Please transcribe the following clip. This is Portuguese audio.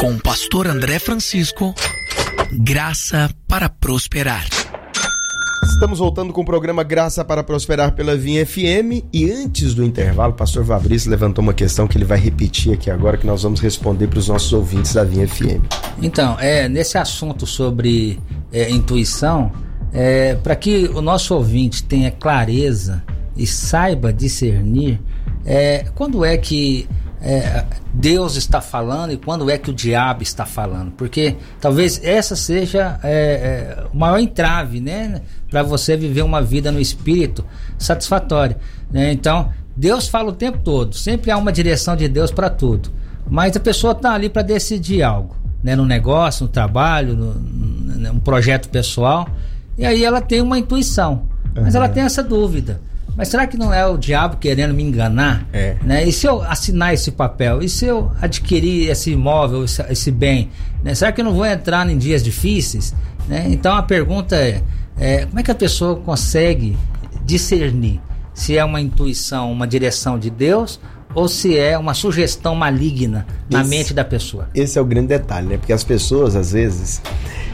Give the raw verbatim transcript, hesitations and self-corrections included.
com o pastor André Francisco, Graça para Prosperar. Estamos voltando com o programa Graça para Prosperar pela Vinha F M, e antes do intervalo, o pastor Fabrício levantou uma questão que ele vai repetir aqui agora, que nós vamos responder para os nossos ouvintes da Vinha F M. Então, é, nesse assunto sobre é, intuição, é, para que o nosso ouvinte tenha clareza e saiba discernir é, quando é que é, Deus está falando e quando é que o diabo está falando, porque talvez essa seja é, é, o maior entrave, né, para você viver uma vida no espírito satisfatória, né? Então Deus fala o tempo todo, sempre há uma direção de Deus para tudo, mas a pessoa está ali para decidir algo, né, no negócio, no trabalho, no, no, num projeto pessoal, e aí ela tem uma intuição, mas uhum. ela tem essa dúvida. Mas será que não é o diabo querendo me enganar? É. Né? E se eu assinar esse papel? E se eu adquirir esse imóvel, esse, esse bem? Né? Será que eu não vou entrar em dias difíceis? Né? Então a pergunta é, é, como é que a pessoa consegue discernir se é uma intuição, uma direção de Deus, ou se é uma sugestão maligna na esse, mente da pessoa? Esse é o grande detalhe, né? Porque as pessoas, às vezes...